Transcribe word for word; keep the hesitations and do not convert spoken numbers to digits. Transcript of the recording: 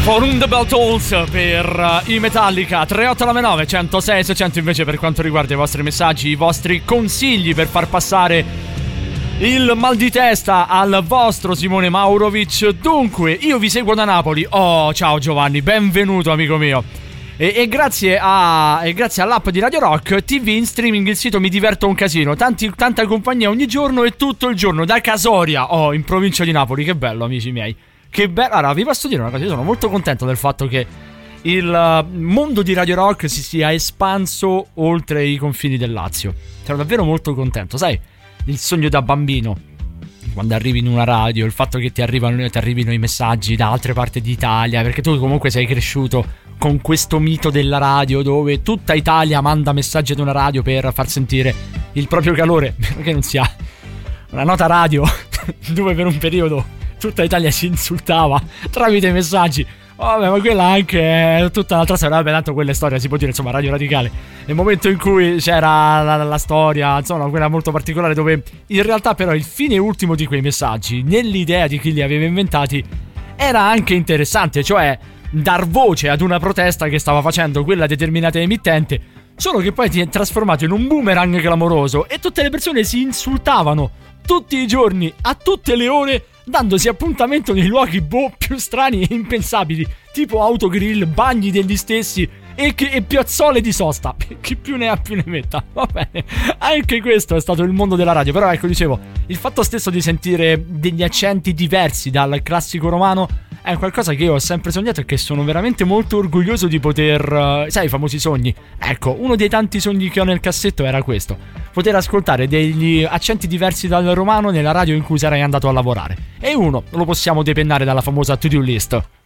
For the Battles per uh, i Metallica. Tre otto nove nove uno zero sei sei zero zero invece per quanto riguarda i vostri messaggi, i vostri consigli per far passare il mal di testa al vostro Simone Maurovic. Dunque, io vi seguo da Napoli. Oh, ciao Giovanni, benvenuto amico mio. E, e, grazie a, e grazie all'app di Radio Rock T V in streaming il sito mi diverto un casino. Tanti, tanta compagnia ogni giorno e tutto il giorno da Casoria, oh, in provincia di Napoli. Che bello amici miei. Che bello. Allora vi posso dire una cosa, io sono molto contento del fatto che il mondo di Radio Rock si sia espanso oltre i confini del Lazio. Sono davvero molto contento. Sai, il sogno da bambino, quando arrivi in una radio, il fatto che ti arrivano, ti arrivino i messaggi da altre parti d'Italia, perché tu comunque sei cresciuto con questo mito della radio dove tutta Italia manda messaggi ad una radio per far sentire il proprio calore, perché non si ha una nota radio dove per un periodo tutta Italia si insultava tramite i messaggi. Vabbè, ma quella anche è tutta un'altra storia. Vabbè, tanto quella è storia, si può dire, insomma, Radio Radicale. Nel momento in cui c'era la, la storia, insomma, quella molto particolare, dove in realtà però il fine ultimo di quei messaggi, nell'idea di chi li aveva inventati, era anche interessante, cioè dar voce ad una protesta che stava facendo quella determinata emittente, solo che poi ti è trasformato in un boomerang clamoroso e tutte le persone si insultavano tutti i giorni, a tutte le ore, dandosi appuntamento nei luoghi boh più strani e impensabili, tipo autogrill, bagni degli stessi e, che, e piazzole di sosta. Chi più ne ha più ne metta. Va bene, anche questo è stato il mondo della radio. Però ecco, dicevo, il fatto stesso di sentire degli accenti diversi dal classico romano è qualcosa che io ho sempre sognato e che sono veramente molto orgoglioso di poter... Sai, i famosi sogni? Ecco, uno dei tanti sogni che ho nel cassetto era questo: poter ascoltare degli accenti diversi dal romano nella radio in cui sarei andato a lavorare. E uno lo possiamo depennare dalla famosa to-do list.